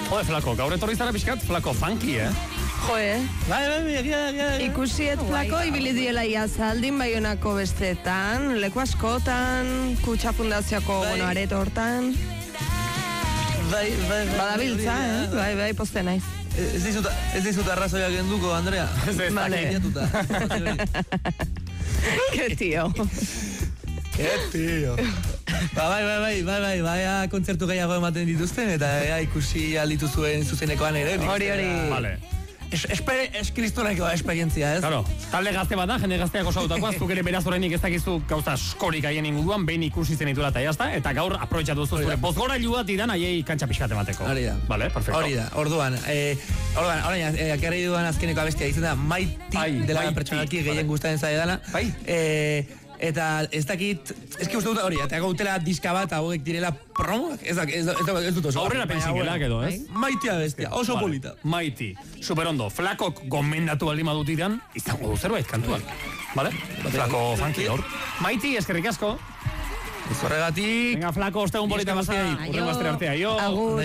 Jode, Flako, gaur etorri zara pixkat, Flako funky, Joe, Bai. ikusiet Flako ibili diela iazaldin Baionako bestetan, leku askotan, Kutxa Fundazioko areto hortan. Bai. Badabiltza, bai, poste naiz. Ez dizut arrazoiak enduko, Andrea. Vale. Ke tío. Bai, kontzertu gehiago ematen dituzten, eta ikusi alitu zuen zuzenekoan ere. Hori. Vale. Ez kristoneko esperientzia, ez? Claro, talde gazte bat da, jende gazteak osautakoa, zuk ere beraz horrenik ez dakizu gauza askorik haien inguruan, behin ikusi zen ituela eta jazta, eta gaur aprobetxatu duzu zure bozgorailu bat idan haiei kantxa pixkat emateko. Hori da. Vale, perfecto. Hori da, orduan, akarri duan azkeneko abestia izan da, Maiti dela pertsonalki gehien guztaren zaila dela. Bai. Eta ez dakit, eski uste dut hori, eta gautela diska bat hauek direla promoak, ez dut oso. Aurrera pensingelak edo, ez? Maitia bestia, oso polita. Maiti, superondo, Flakok gomendatu baldin badut idan, izango du zerbait kantuan. Vale? Flako funky hor. Maiti, eskerrik asko. Ez horregatik. Venga, Flako, ostegun polita bazai. Urren bastere artea, jo. Agur.